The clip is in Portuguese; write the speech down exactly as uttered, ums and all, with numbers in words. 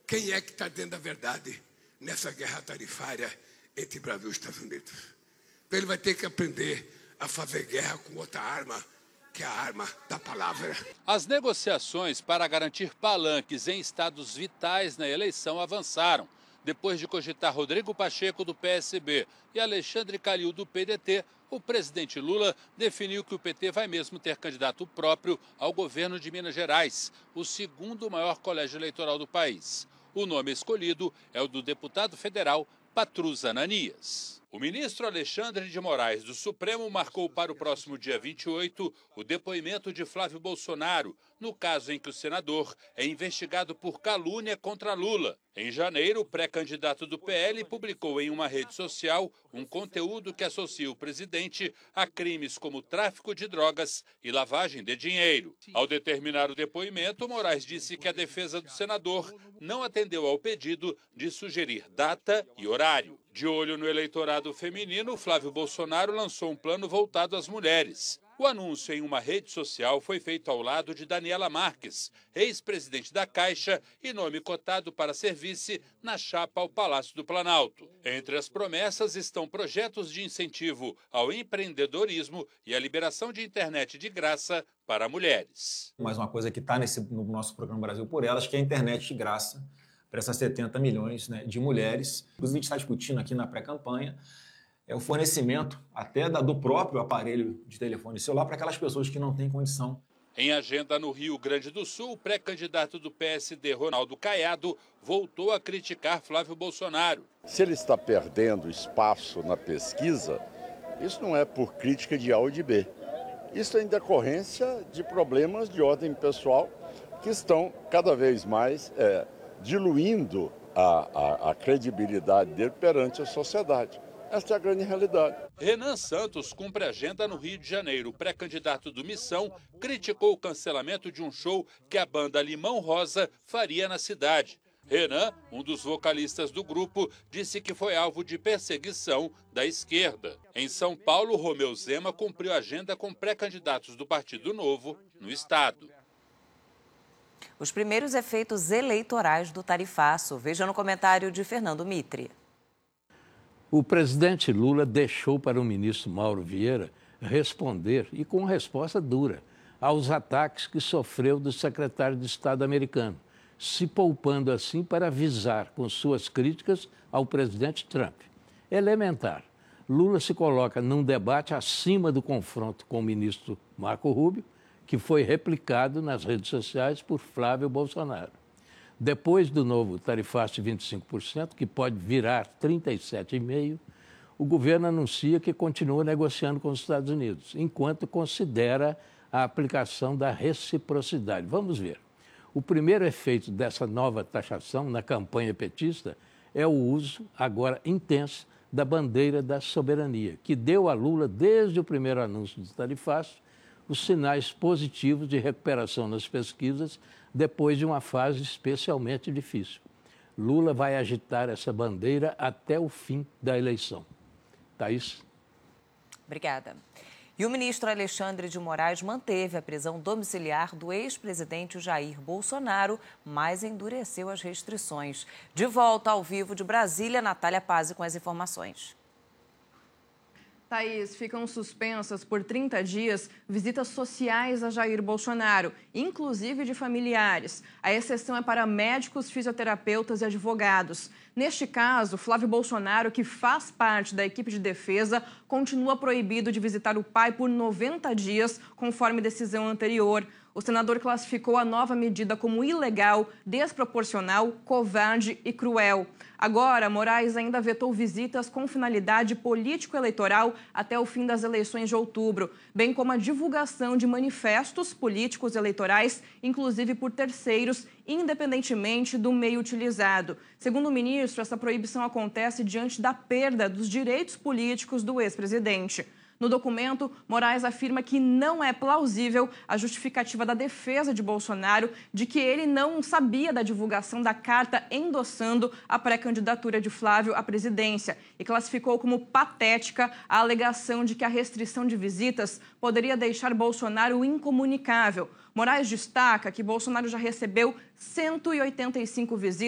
quem é que está dentro da verdade nessa guerra tarifária entre Brasil e Estados Unidos. Então ele vai ter que aprender a fazer guerra com outra arma, que é a arma da palavra. As negociações para garantir palanques em estados vitais na eleição avançaram. Depois de cogitar Rodrigo Pacheco, do P S B, e Alexandre Calil, do P D T, o presidente Lula definiu que o P T vai mesmo ter candidato próprio ao governo de Minas Gerais, o segundo maior colégio eleitoral do país. O nome escolhido é o do deputado federal Patrus Ananias. O ministro Alexandre de Moraes, do Supremo, marcou para o próximo dia vinte e oito o depoimento de Flávio Bolsonaro, no caso em que o senador é investigado por calúnia contra Lula. Em janeiro, o pré-candidato do P L publicou em uma rede social um conteúdo que associa o presidente a crimes como tráfico de drogas e lavagem de dinheiro. Ao determinar o depoimento, Moraes disse que a defesa do senador não atendeu ao pedido de sugerir data e horário. De olho no eleitorado feminino, Flávio Bolsonaro lançou um plano voltado às mulheres. O anúncio em uma rede social foi feito ao lado de Daniela Marques, ex-presidente da Caixa e nome cotado para ser vice na chapa ao Palácio do Planalto. Entre as promessas estão projetos de incentivo ao empreendedorismo e a liberação de internet de graça para mulheres. Mais uma coisa que está no nosso programa Brasil por Elas, que é a internet de graça para essas setenta milhões, né, de mulheres. Inclusive, a gente está discutindo aqui na pré-campanha é o fornecimento até da, do próprio aparelho de telefone celular para aquelas pessoas que não têm condição. Em agenda no Rio Grande do Sul, o pré-candidato do P S D, Ronaldo Caiado, voltou a criticar Flávio Bolsonaro. Se ele está perdendo espaço na pesquisa, isso não é por crítica de A ou de B. Isso é em decorrência de problemas de ordem pessoal que estão cada vez mais é, diluindo a, a, a credibilidade dele perante a sociedade. Esta é a grande realidade. Renan Santos cumpre agenda no Rio de Janeiro. O pré-candidato do Missão criticou o cancelamento de um show que a banda Limão Rosa faria na cidade. Renan, um dos vocalistas do grupo, disse que foi alvo de perseguição da esquerda. Em São Paulo, Romeu Zema cumpriu agenda com pré-candidatos do Partido Novo no estado. Os primeiros efeitos eleitorais do tarifaço. Veja no comentário de Fernando Mitre. O presidente Lula deixou para o ministro Mauro Vieira responder, e com resposta dura, aos ataques que sofreu do secretário de Estado americano, se poupando assim para avisar com suas críticas ao presidente Trump. Elementar, Lula se coloca num debate acima do confronto com o ministro Marco Rubio, que foi replicado nas redes sociais por Flávio Bolsonaro. Depois do novo tarifaço de vinte e cinco por cento, que pode virar trinta e sete vírgula cinco por cento, o governo anuncia que continua negociando com os Estados Unidos, enquanto considera a aplicação da reciprocidade. Vamos ver. O primeiro efeito dessa nova taxação na campanha petista é o uso, agora intenso, da bandeira da soberania, que deu a Lula, desde o primeiro anúncio do tarifaço, os sinais positivos de recuperação nas pesquisas depois de uma fase especialmente difícil. Lula vai agitar essa bandeira até o fim da eleição. Thaís? Obrigada. E o ministro Alexandre de Moraes manteve a prisão domiciliar do ex-presidente Jair Bolsonaro, mas endureceu as restrições. De volta ao vivo de Brasília, Natália Pazzi com as informações. Thaís, ficam suspensas por trinta dias visitas sociais a Jair Bolsonaro, inclusive de familiares. A exceção é para médicos, fisioterapeutas e advogados. Neste caso, Flávio Bolsonaro, que faz parte da equipe de defesa, continua proibido de visitar o pai por noventa dias, conforme decisão anterior. O senador classificou a nova medida como ilegal, desproporcional, covarde e cruel. Agora, Moraes ainda vetou visitas com finalidade político-eleitoral até o fim das eleições de outubro, bem como a divulgação de manifestos políticos eleitorais, inclusive por terceiros, independentemente do meio utilizado. Segundo o ministro, essa proibição acontece diante da perda dos direitos políticos do ex-presidente. No documento, Moraes afirma que não é plausível a justificativa da defesa de Bolsonaro de que ele não sabia da divulgação da carta endossando a pré-candidatura de Flávio à presidência e classificou como patética a alegação de que a restrição de visitas poderia deixar Bolsonaro incomunicável. Moraes destaca que Bolsonaro já recebeu cento e oitenta e cinco visitas